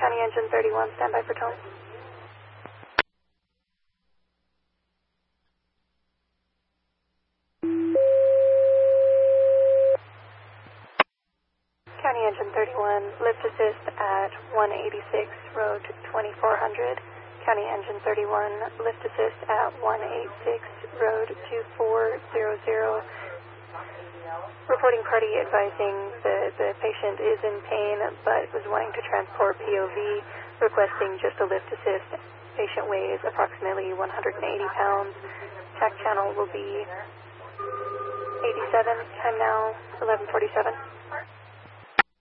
County Engine 31, standby for tone. County Engine 31, lift assist at 186, road 2400. County Engine 31, lift assist at 186, road 2400. Reporting party advising the patient is in pain but was wanting to transport POV, requesting just a lift assist. Patient weighs approximately 180 pounds. TAC channel will be 87, time now 11:47.